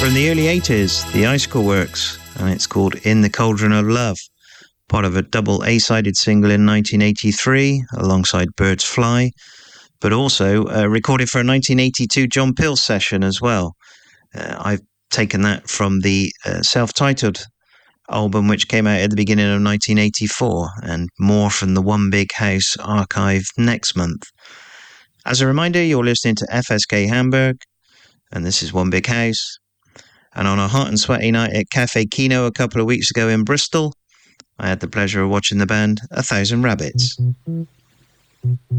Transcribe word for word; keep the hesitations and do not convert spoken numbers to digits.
From the early eighties, the Icicle Works, and it's called In the Cauldron of Love, part of a double A-sided single in nineteen eighty-three alongside Birds Fly, but also uh, recorded for a nineteen eighty-two John Peel session as well. Uh, I've taken that from the uh, self-titled album which came out at the beginning of nineteen eighty-four, and more from the One Big House archive next month. As a reminder, you're listening to F S K Hamburg, and this is One Big House. And on a hot and sweaty night at Cafe Kino a couple of weeks ago in Bristol, I had the pleasure of watching the band A Thousand Rabbits.